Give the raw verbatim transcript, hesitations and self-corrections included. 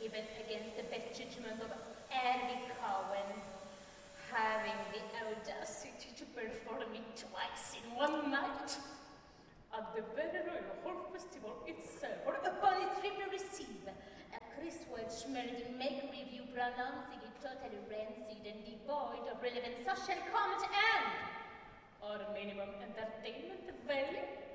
even against the best judgment of Eric Cowan, having the audacity to perform it twice in one night at the very Royal Hall Festival itself, or upon its triple receive, a Chris Welch Meriden make review pronouncing it totally rancid and devoid of relevant social comment and or minimum entertainment value.